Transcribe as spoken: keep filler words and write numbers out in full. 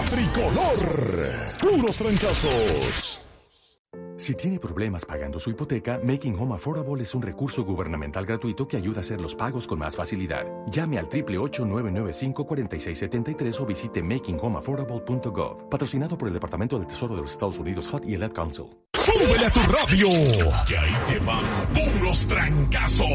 tricolor. Puros trancazos. Si tiene problemas pagando su hipoteca, Making Home Affordable es un recurso gubernamental gratuito que ayuda a hacer los pagos con más facilidad. Llame al ocho ocho ocho, nueve nueve cinco, cuatro seis siete tres o visite making home affordable punto gov. Patrocinado por el Departamento del Tesoro de los Estados Unidos, H U D y el Ad Council. ¡Súbele a tu radio! Que ahí te van puros trancazos.